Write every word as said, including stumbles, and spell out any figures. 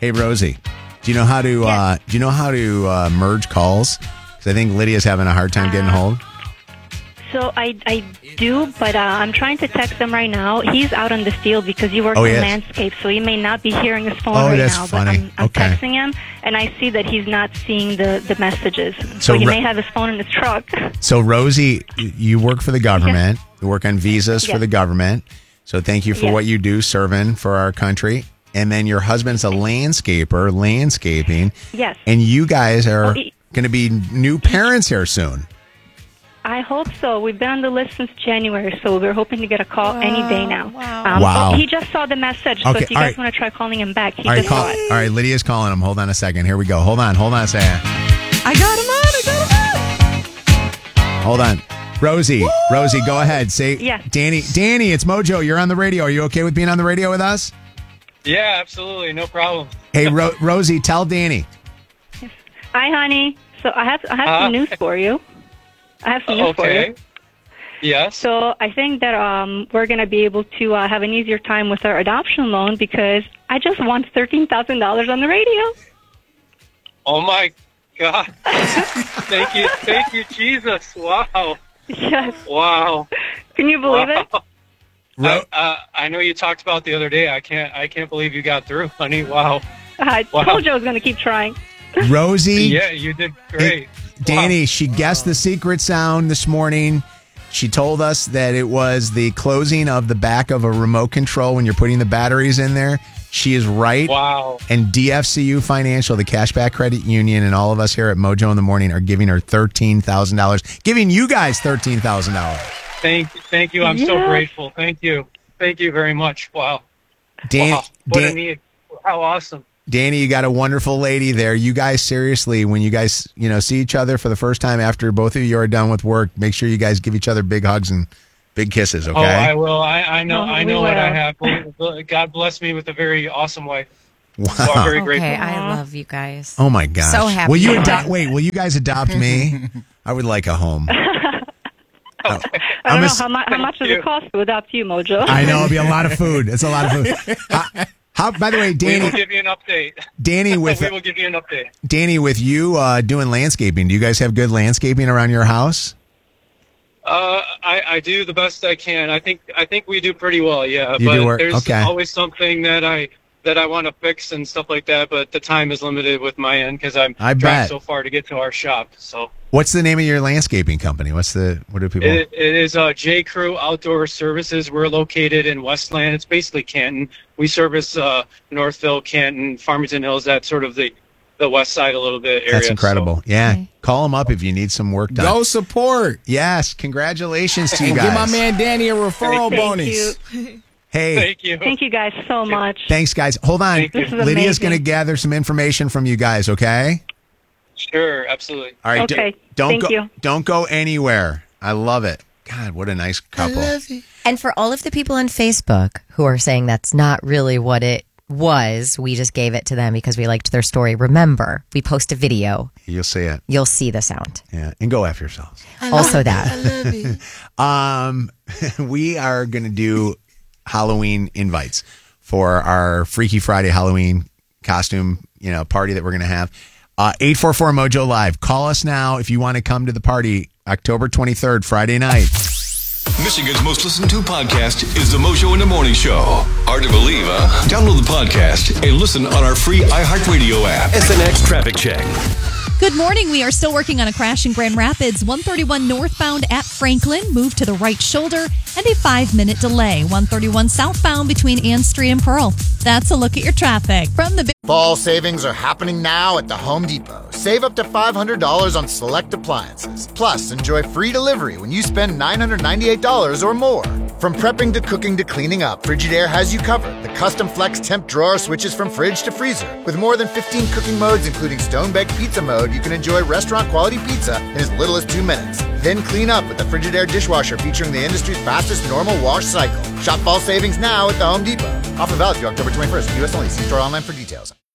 Hey, Rosie, do you know how to Yes. uh, do you know how to uh, merge calls? Because I think Lydia's having a hard time getting Uh, hold. So I, I do, but uh, I'm trying to text him right now. He's out on the field because he works Oh, he in is? landscape, so he may not be hearing his phone Oh, right that's now. funny. But I'm, I'm Okay. texting him, and I see that he's not seeing the, the messages. So, So he Ro- may have his phone in his truck. So, Rosie, y- you work for the government. You work on visas for Yes. the government. So, thank you for Yes. what you do serving for our country. And then your husband's a landscaper, landscaping. Yes. And you guys are Oh, he- going to be new parents here soon. I hope so. We've been on the list since January, so we're hoping to get a call any day now. wow. Um, Wow. oh, he just saw the message, so Okay, if you all guys right. want to try calling him back, he All right, just call, saw it. all right, Lydia's calling him. Hold on a second. Here we go. Hold on. Hold on a second. I got him on. I got him on. Hold on. Rosie, Rosie, go ahead. Say, Yeah. Danny, Danny, it's Mojo. You're on the radio. Are you okay with being on the radio with us? Yeah, absolutely. No problem. Hey, Ro- Rosie, tell Danny. Hi, honey. So I have I have Uh, some news for you. I have some news for you. Okay. Yes. So I think that um, we're going to be able to uh, have an easier time with our adoption loan because I just won thirteen thousand dollars on the radio. Oh my God. Thank you. Thank you, Jesus. Wow. Yes. Wow. Can you believe it? Wow. Ro- I, uh, I know you talked about the other day. I can't. I can't believe you got through, honey. Wow. I Wow. told you I was going to keep trying. Rosie, Yeah, you did great. Danny, she guessed the secret sound this morning. She told us that it was the closing of the back of a remote control when you're putting the batteries in there. She is right. Wow. And D F C U Financial, the Cashback Credit Union, and all of us here at Mojo in the Morning are giving her thirteen thousand dollars, giving you guys thirteen thousand dollars. Thank you. Thank you. I'm so Yeah. grateful. Thank you. Thank you very much. Wow. Dan- wow. What Dan- a need. How awesome. Danny, you got a wonderful lady there. You guys, seriously, when you guys, you know, see each other for the first time after both of you are done with work, make sure you guys give each other big hugs and big kisses, okay? Oh, I will. I, I know. Oh, I we know what I will. have. God bless me with a very awesome wife. Wow. So I'm very grateful. Okay, I love you guys. Oh my gosh. So happy Will you for adopt them. wait, will you guys adopt me? I would like a home. I I'm don't know a s- how, mu- how much does you. it cost to adopt you, Mojo. I know it'll be a lot of food. It's a lot of food. How, how by the way, We will Danny give you an update. Danny with we will give you an update. Danny with you uh, doing landscaping. Do you guys have good landscaping around your house? Uh, I, I do the best I can. I think I think we do pretty well. Yeah, You but do work- there's okay. always something that I that I want to fix and stuff like that. But the time is limited with my end because I'm I bet. driving so far to get to our shop. So What's the name of your landscaping company? What's the what do people it, it is uh, J Crew Outdoor Services. We're located in Westland. It's basically Canton. We service uh, Northville, Canton, Farmington Hills. That's sort of the the west side a little bit area. That's incredible. So, Yeah. Okay. Call them up if you need some work done. Go support. Yes. Congratulations to you And guys. give my man Danny a referral Thank bonus. you. Hey. thank you. Thank you guys so much. Thanks, guys. Hold on. Thank you. This is Lydia's amazing. going to gather some information from you guys, okay? Sure, absolutely. All right. Okay. d- don't Thank go, you. Don't go anywhere. I love it. God, what a nice couple. And for all of the people on Facebook who are saying that's not really what it was, we just gave it to them because we liked their story. Remember, we post a video. You'll see it. You'll see the sound. Yeah. And go after yourselves. Also that. Um, we are going to do Halloween invites for our Freaky Friday Halloween costume, you know, party that we're going to have. Uh, eight four four Mojo Live. Call us now if you want to come to the party October twenty-third, Friday night. Michigan's most listened to podcast is the Mojo in the Morning Show. Hard to believe, huh? Download the podcast and listen on our free iHeartRadio app. S N X Traffic Check. Good morning. We are still working on a crash in Grand Rapids. one thirty-one northbound at Franklin. Move to the right shoulder and a five-minute delay. one thirty-one southbound between Ann Street and Pearl. That's a look at your traffic. From the Fall savings are happening now at the Home Depot. Save up to five hundred dollars on select appliances. Plus, enjoy free delivery when you spend nine hundred ninety-eight dollars or more. From prepping to cooking to cleaning up, Frigidaire has you covered. The custom flex temp drawer switches from fridge to freezer. With more than fifteen cooking modes, including stone-baked pizza mode, you can enjoy restaurant-quality pizza in as little as two minutes. Then clean up with the Frigidaire dishwasher featuring the industry's fastest normal wash cycle. Shop fall savings now at the Home Depot. Offer valid through October twenty-first. U S only. See store online for details.